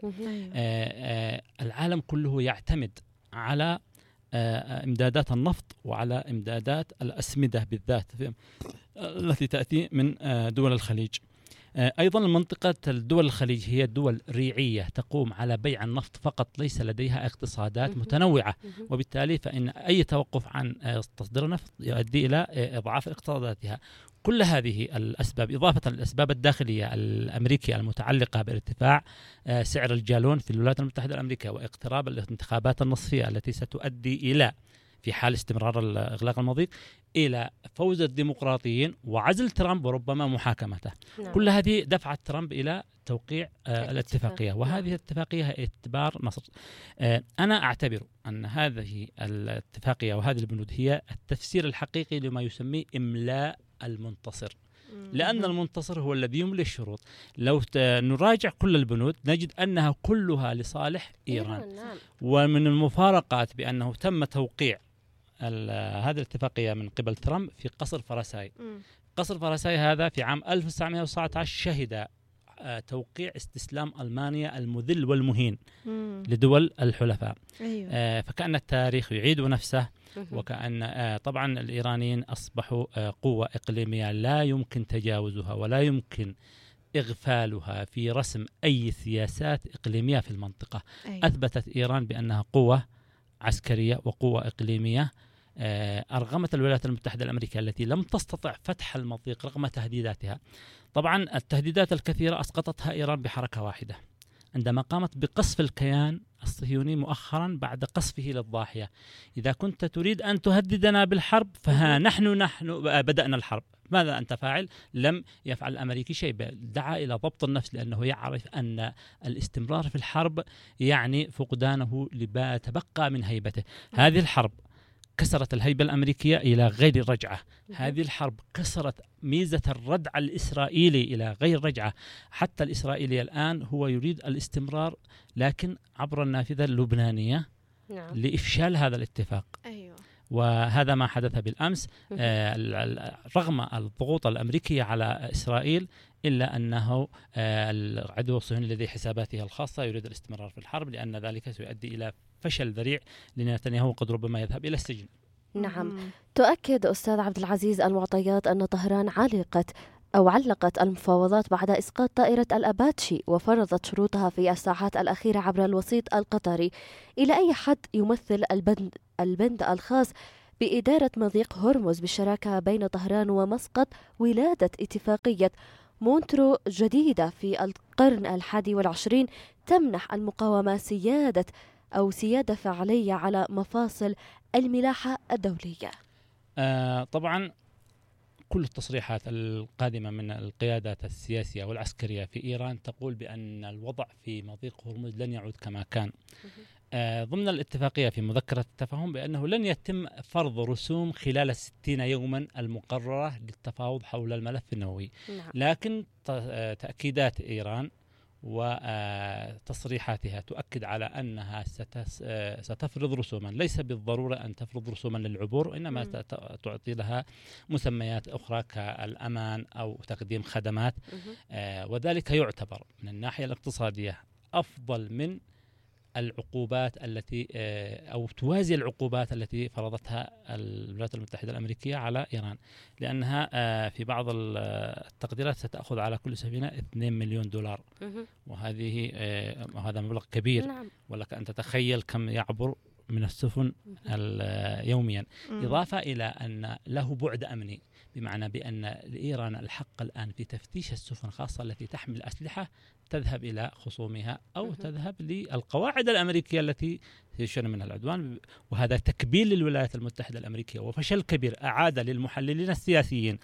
العالم كله يعتمد على إمدادات النفط وعلى إمدادات الأسمدة بالذات التي تأتي من دول الخليج. أيضا منطقة دول الخليج هي دول ريعية تقوم على بيع النفط فقط، ليس لديها اقتصادات متنوعة، وبالتالي فإن أي توقف عن تصدير النفط يؤدي إلى إضعاف اقتصاداتها. كل هذه الأسباب إضافة للأسباب الداخلية الأمريكية المتعلقة بارتفاع سعر الجالون في الولايات المتحدة الأمريكية واقتراب الانتخابات النصفية التي ستؤدي إلى، في حال استمرار إغلاق المضيق، إلى فوز الديمقراطيين وعزل ترامب وربما محاكمته. كل هذه دفعت ترامب إلى توقيع الاتفاقية، وهذه الاتفاقية هي اعتبار نصر. أنا أعتبر أن هذه الاتفاقية وهذه البنود هي التفسير الحقيقي لما يسميه إملاء المنتصر، لأن المنتصر هو الذي يملي الشروط. لو نراجع كل البنود نجد أنها كلها لصالح إيران. ومن المفارقات بأنه تم توقيع هذه الاتفاقية من قبل ترامب في قصر فرساي. قصر فرساي هذا في عام 1919 شهد توقيع استسلام ألمانيا المذل والمهين لدول الحلفاء. أيوة. فكأن التاريخ يعيد نفسه، وكأن طبعا الإيرانيين أصبحوا قوة إقليمية لا يمكن تجاوزها ولا يمكن إغفالها في رسم أي سياسات إقليمية في المنطقة. أيوة. أثبتت إيران بأنها قوة عسكرية وقوة إقليمية. أرغمت الولايات المتحدة الأمريكية التي لم تستطع فتح المضيق رغم تهديداتها. طبعا التهديدات الكثيرة أسقطتها إيران بحركة واحدة عندما قامت بقصف الكيان الصهيوني مؤخرا بعد قصفه للضاحية. إذا كنت تريد أن تهددنا بالحرب فها نحن بدأنا الحرب. ماذا أنت فاعل؟ لم يفعل الأمريكي شيء، دعا إلى ضبط النفس، لأنه يعرف أن الاستمرار في الحرب يعني فقدانه لما تبقى من هيبته. هذه الحرب كسرت الهيبة الأمريكية إلى غير رجعة. هذه الحرب كسرت ميزة الردع الإسرائيلي إلى غير رجعة. حتى الإسرائيلي الآن هو يريد الاستمرار لكن عبر النافذة اللبنانية لإفشال هذا الاتفاق. أيوة. وهذا ما حدث بالأمس رغم الضغوط الأمريكية على إسرائيل، إلا أنه العدو الصهيوني لديه حساباته الخاصة يريد الاستمرار في الحرب، لأن ذلك سيؤدي إلى فشل ذريع لنتنياهو وقد ربما يذهب إلى السجن. نعم. تؤكد أستاذ عبد العزيز المعطيات أن طهران علقت المفاوضات بعد إسقاط طائرة الأباتشي وفرضت شروطها في الساعات الأخيرة عبر الوسيط القطري. إلى أي حد يمثل البند الخاص بإدارة مضيق هرمز بالشراكة بين طهران ومسقط ولادة اتفاقية مونترو جديدة في القرن 21 تمنح المقاومة سيادة فعلية على مفاصل الملاحة الدولية؟ طبعا كل التصريحات القادمة من القيادات السياسية والعسكرية في إيران تقول بأن الوضع في مضيق هرمز لن يعود كما كان. ضمن الاتفاقية في مذكرة التفاهم بأنه لن يتم فرض رسوم خلال 60 يوما المقررة للتفاوض حول الملف النووي. لكن تأكيدات إيران وتصريحاتها تؤكد على أنها ستفرض رسوما، ليس بالضرورة أن تفرض رسوما للعبور، وإنما تعطي لها مسميات أخرى كالأمان أو تقديم خدمات. وذلك يعتبر من الناحية الاقتصادية أفضل من العقوبات التي أو توازي العقوبات التي فرضتها الولايات المتحدة الأمريكية على إيران، لأنها في بعض التقديرات ستأخذ على كل سفينة 2 مليون دولار، وهذا مبلغ كبير. ولك أن تتخيل كم يعبر من السفن يوميا، إضافة إلى أن له بعد أمني، بمعنى بأن لإيران الحق الآن في تفتيش السفن خاصة التي تحمل أسلحة تذهب إلى خصومها أو تذهب للقواعد الأمريكية التي يشن منها العدوان. وهذا تكبيل للولايات المتحدة الأمريكية وفشل كبير أعاد للمحللين السياسيين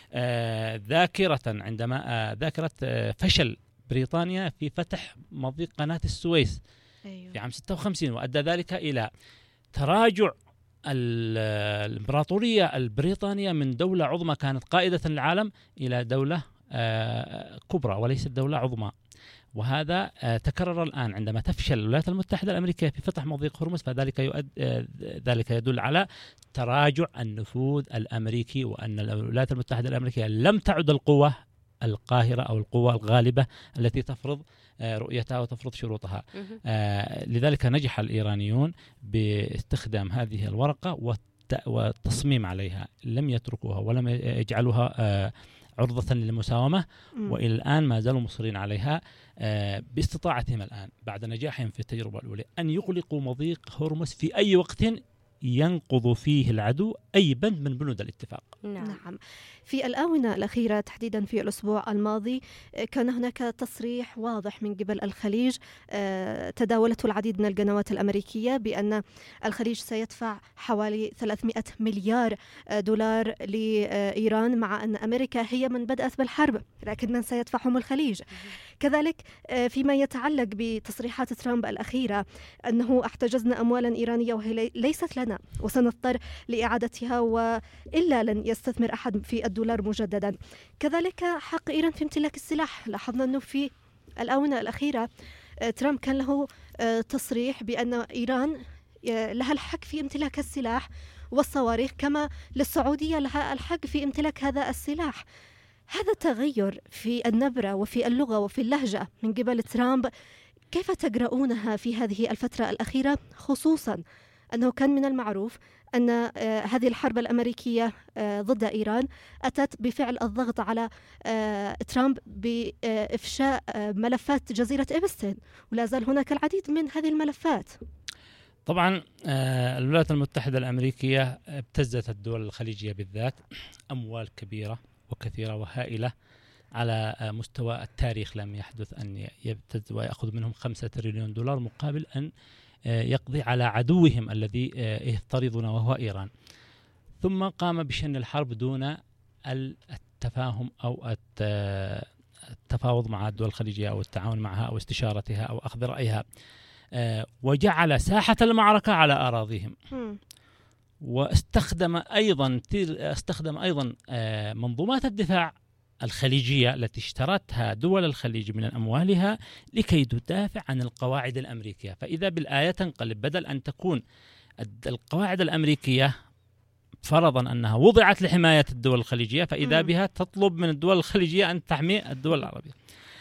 ذاكرة فشل بريطانيا في فتح مضيق قناة السويس في عام 56، وأدى ذلك إلى تراجع الإمبراطورية البريطانية من دولة عظمى كانت قائدة العالم إلى دولة كبرى وليست دولة عظمى. وهذا تكرر الآن عندما تفشل الولايات المتحدة الأمريكية في فتح مضيق هرمز، فذلك ذلك يدل على تراجع النفوذ الأمريكي، وأن الولايات المتحدة الأمريكية لم تعد القوة القاهرة أو القوة الغالبة التي تفرض رؤيتها وتفرض شروطها. لذلك نجح الإيرانيون باستخدام هذه الورقة والتصميم عليها، لم يتركوها ولم يجعلوها عرضة للمساومة، وإلى الآن ما زالوا مصرين عليها باستطاعتهم الآن بعد نجاحهم في التجربة الأولى أن يغلقوا مضيق هرمز في أي وقت ينقض فيه العدو أي بند من بنود الاتفاق. نعم. في الآونة الأخيرة تحديدا في الأسبوع الماضي كان هناك تصريح واضح من قبل الخليج تداولته العديد من القنوات الأمريكية بأن الخليج سيدفع حوالي 300 مليار دولار لإيران، مع أن أمريكا هي من بدأت بالحرب، لكن من سيدفعهم الخليج. كذلك فيما يتعلق بتصريحات ترامب الأخيرة أنه احتجزنا أموالا إيرانية وهي ليست لنا وسنضطر لإعادتها وإلا لن يستثمر أحد في الدولار مجددا. كذلك حق إيران في امتلاك السلاح، لاحظنا أنه في الآونة الأخيرة ترامب كان له تصريح بأن إيران لها الحق في امتلاك السلاح والصواريخ، كما للسعودية لها الحق في امتلاك هذا السلاح. هذا التغير في النبرة وفي اللغة وفي اللهجة من قبل ترامب كيف تقرؤونها في هذه الفترة الأخيرة، خصوصا أنه كان من المعروف أن هذه الحرب الأمريكية ضد إيران أتت بفعل الضغط على ترامب بإفشاء ملفات جزيرة إبستين، ولا زال هناك العديد من هذه الملفات. طبعا الولايات المتحدة الأمريكية ابتزت الدول الخليجية بالذات أموال كبيرة وكثيرة وهائلة على مستوى التاريخ، لم يحدث أن يبتز ويأخذ منهم 5 تريليون دولار مقابل أن يقضي على عدوهم الذي يفترضون وهو إيران. ثم قام بشن الحرب دون التفاهم أو التفاوض مع الدول الخليجية أو التعاون معها أو استشارتها أو أخذ رأيها، وجعل ساحة المعركة على أراضيهم. واستخدم أيضا منظومات الدفاع الخليجية التي اشترتها دول الخليج من أموالها لكي تدافع عن القواعد الأمريكية. فإذا بالآية تنقلب، بدل أن تكون القواعد الأمريكية فرضا أنها وضعت لحماية الدول الخليجية، فإذا بها تطلب من الدول الخليجية أن تحمي الدول العربية.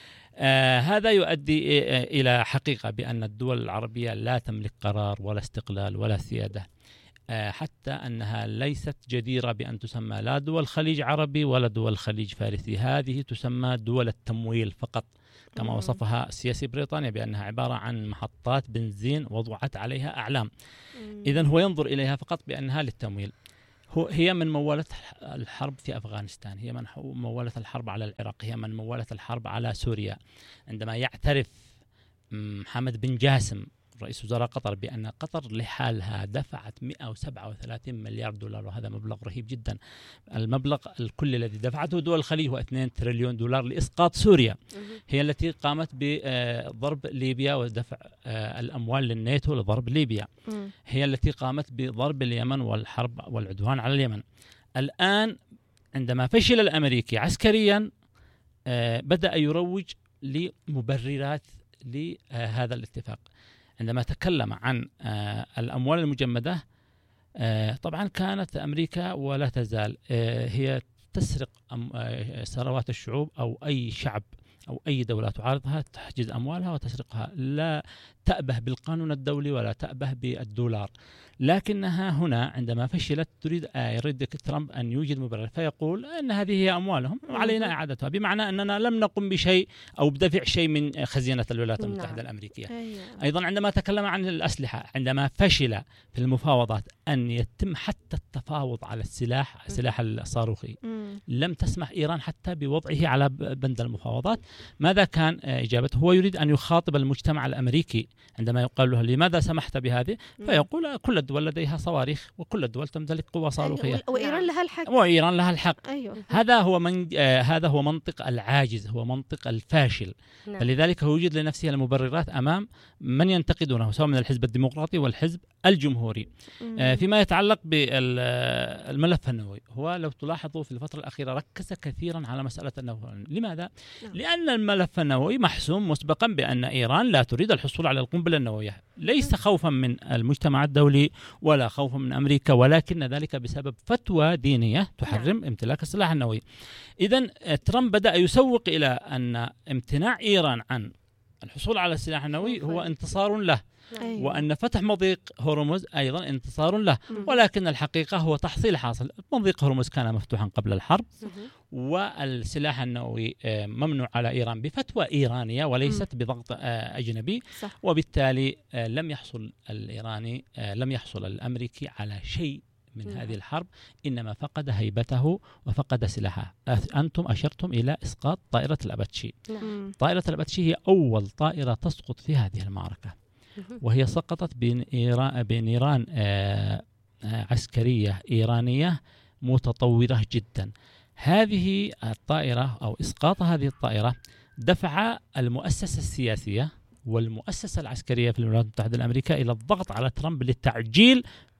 هذا يؤدي إلى حقيقة بأن الدول العربية لا تملك قرار ولا استقلال ولا سيادة، حتى أنها ليست جديرة بأن تسمى لا دول خليج عربي ولا دول خليج فارسي. هذه تسمى دول التمويل فقط، كما وصفها السياسي بريطانيا بأنها عبارة عن محطات بنزين وضعت عليها أعلام. إذن هو ينظر إليها فقط بأنها للتمويل. هي من مولت الحرب في أفغانستان، هي من مولت الحرب على العراق، هي من مولت الحرب على سوريا. عندما يعترف محمد بن جاسم رئيس وزراء قطر بأن قطر لحالها دفعت 137 مليار دولار، وهذا مبلغ رهيب جدا. المبلغ الكل الذي دفعته دول الخليج هو 2 تريليون دولار لإسقاط سوريا. هي التي قامت بضرب ليبيا ودفع الأموال للناتو لضرب ليبيا. هي التي قامت بضرب اليمن والحرب والعدوان على اليمن. الآن عندما فشل الأمريكي عسكريا بدأ يروج لمبررات لهذا الاتفاق. عندما تكلم عن الأموال المجمدة، طبعا كانت أمريكا ولا تزال هي تسرق ثروات الشعوب أو أي شعب أو أي دولة تعارضها تحجز أموالها وتسرقها، لا تأبه بالقانون الدولي ولا تأبه بالدولار. لكنها هنا عندما فشلت يريد ترامب أن يوجد مبرر، فيقول أن هذه هي أموالهم وعلينا إعادتها، بمعنى أننا لم نقم بشيء أو بدفع شيء من خزينة الولايات المتحدة الأمريكية. أيضا عندما تكلم عن الأسلحة، عندما فشل في المفاوضات أن يتم حتى التفاوض على السلاح الصاروخي، لم تسمح إيران حتى بوضعه على بند المفاوضات. ماذا كان إجابته؟ هو يريد أن يخاطب المجتمع الأمريكي عندما يقال له لماذا سمحت بهذه؟ فيقول كل الدول لديها صواريخ وكل الدول تمتلك قوة صاروخية، وإيران لها الحق. وإيران لها الحق. هذا هو منطق العاجز، هو منطق الفاشل. فلذلك هو يوجد لنفسه المبررات أمام من ينتقدونه، سواء من الحزب الديمقراطي والحزب الجمهوري. فيما يتعلق بالملف النووي، هو لو تلاحظوا في الفترة الأخيرة ركز كثيرا على مسألة النووي. لماذا؟ لأن الملف النووي محسوم مسبقا بأن إيران لا تريد الحصول على القنبلة النووية، ليس خوفا من المجتمع الدولي ولا خوفا من أمريكا، ولكن ذلك بسبب فتوى دينية تحرم امتلاك السلاح النووي. إذن ترامب بدأ يسوق إلى أن امتناع إيران عن الحصول على السلاح النووي هو انتصار له، وأن فتح مضيق هرمز أيضا انتصار له. ولكن الحقيقة هو تحصيل حاصل. مضيق هرمز كان مفتوحا قبل الحرب، والسلاح النووي ممنوع على إيران بفتوى إيرانية وليست بضغط أجنبي. وبالتالي لم يحصل الأمريكي على شيء من هذه الحرب، إنما فقد هيبته وفقد سلاحه. أنتم أشرتم إلى إسقاط طائرة الأباتشي. طائرة الأباتشي هي أول طائرة تسقط في هذه المعركة، وهي سقطت بنيران عسكرية إيرانية متطورة جدا. هذه الطائرة أو إسقاط هذه الطائرة دفع المؤسسة السياسية والمؤسسة العسكرية في الولايات المتحدة الأمريكية إلى الضغط على ترامب للتعجيل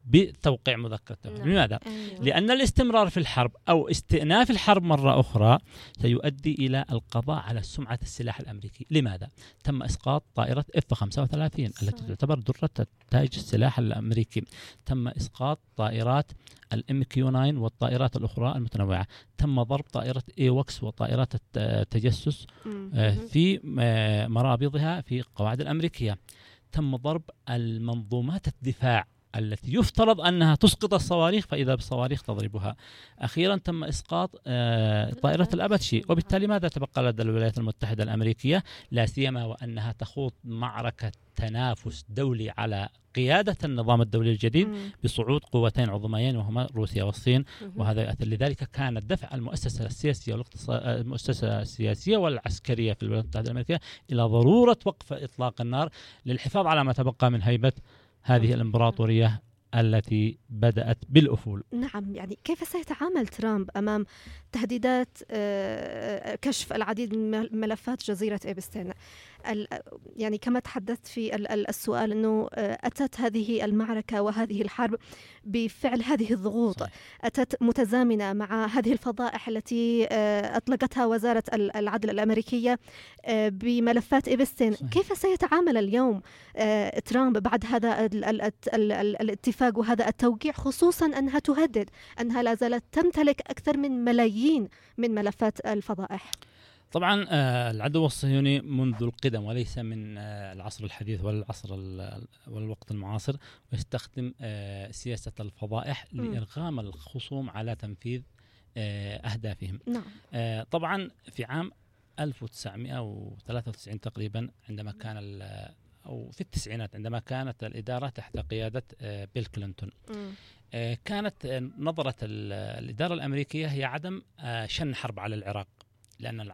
بتوقيع مذكرة التوحيد. لماذا؟ لأن الاستمرار في الحرب أو استئناف الحرب مرة أخرى سيؤدي إلى القضاء على سمعة السلاح الأمريكي. لماذا؟ تم إسقاط طائرة F-35 التي تعتبر درة تاج السلاح الأمريكي. تم إسقاط طائرات الMQ-9 والطائرات الأخرى المتنوعة. تم ضرب طائرة AWACS وطائرات التجسس في مرابضها في القواعد الأمريكية. تم ضرب المنظومات الدفاع التي يفترض أنها تسقط الصواريخ، فإذا بالصواريخ تضربها. أخيرا تم إسقاط طائرة الأباتشي. وبالتالي ماذا تبقى لدى الولايات المتحدة الأمريكية؟ لا سيما وأنها تخوض معركة تنافس دولي على قيادة النظام الدولي الجديد بصعود قوتين عظميين وهما روسيا والصين. وهذا يؤثر. لذلك كان الدفع المؤسسة السياسية والعسكرية في الولايات المتحدة الأمريكية إلى ضرورة وقف إطلاق النار للحفاظ على ما تبقى من هيبة هذه الإمبراطورية التي بدأت بالأفول. نعم، يعني كيف سيتعامل ترامب أمام تهديدات كشف العديد من ملفات جزيرة إبستين؟ يعني كما تحدثت في السؤال أنه أتت هذه المعركة وهذه الحرب بفعل هذه الضغوط. صحيح. أتت متزامنة مع هذه الفضائح التي أطلقتها وزارة العدل الأمريكية بملفات إبستين. صحيح. كيف سيتعامل اليوم ترامب بعد هذا الاتفاق وهذا التوقيع، خصوصا أنها تهدد أنها لا زالت تمتلك أكثر من ملايين من ملفات الفضائح؟ طبعا العدو الصهيوني منذ القدم وليس من العصر الحديث ولا العصر والوقت المعاصر، ويستخدم سياسة الفضائح لإرغام الخصوم على تنفيذ أهدافهم. نعم. طبعا في عام 1993 تقريبا عندما كان أو في التسعينات عندما كانت الإدارة تحت قيادة بيل كلينتون، كانت نظرة الإدارة الأمريكية هي عدم شن حرب على العراق، لأن